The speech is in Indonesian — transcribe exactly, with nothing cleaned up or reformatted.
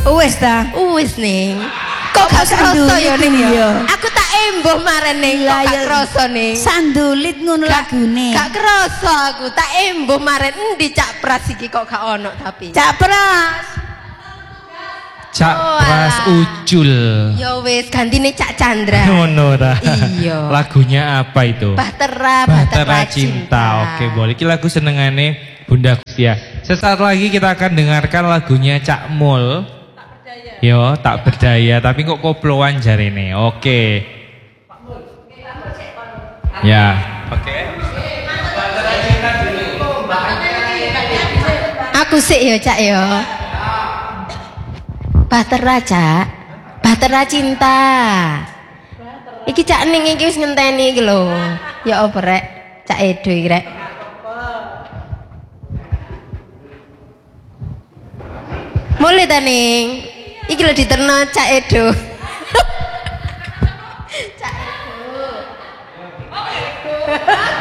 Wis ta? Wis ning. Kok gak kerasa ya ning ya? Aku tak embuh maren ning kok gak kerasa ning. Sandulit ngono lagune. Gak kerasa aku tak embuh maren endi Cak Pras iki kok gak ono tapi. Cak Pras. Cak Oh, Pras alah. Ucul. Ya wis gantine Cak Chandra. Ngono ta. Iya. Lagunya apa itu? Bahtera, Bahtera Cinta. Oke, boleh. Iki lagu senengane Bunda Kustia. Sesaat lagi kita akan dengarkan lagunya Cak Mul. Yo, tak berdaya, tapi kok koploan jarene. Oke. Ya, oke. Aku sik ya Cak ya. Bahtera Cak. Bahtera Cinta. Iki Cak Ning iki wis ngenteni iki lho. Ya apa rek? Cak Edo iki rek. Mulai ta Ning. Iki lho diterno Cak Edo. Cak Edo.